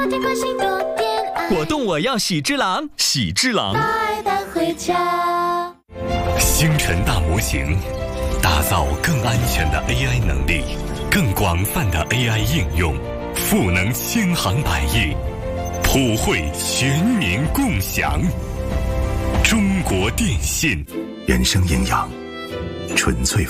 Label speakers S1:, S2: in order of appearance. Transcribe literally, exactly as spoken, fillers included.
S1: 果冻我要喜之郎，喜之郎。
S2: 带带回家。
S3: 星辰大模型，打造更安全的 A I 能力，更广泛的 A I 应用，赋能千行百业，普惠全民共享。中国电信，
S4: 人生营养，纯粹